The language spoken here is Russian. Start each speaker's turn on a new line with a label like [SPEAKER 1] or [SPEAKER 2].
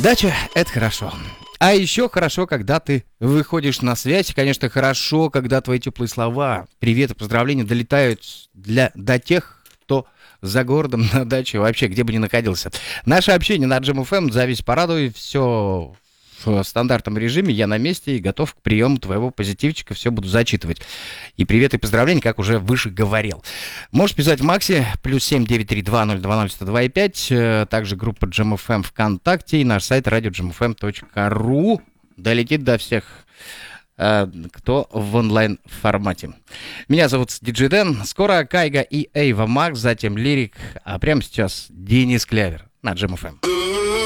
[SPEAKER 1] Дача — это хорошо. А еще хорошо, когда ты выходишь на связь. Конечно, хорошо, когда твои теплые слова, привет и поздравления долетают до тех, кто за городом, на даче, вообще, где бы ни находился. Наше общение на Джем ФМ, зависть порадуй, все в стандартном режиме, я на месте и готов к приему твоего позитивчика, все буду зачитывать. И привет и поздравления, как уже выше говорил. Можешь писать в Максе, +7 932 020 102,5, также группа Джем ФМ ВКонтакте и наш сайт radiojamfm.ru. Долетит до всех, кто в онлайн-формате. Меня зовут Диджей Дэн. Скоро Кайга и Эйва Макс, затем Лирик, а прямо сейчас Денис Клявер на Джем ФМ.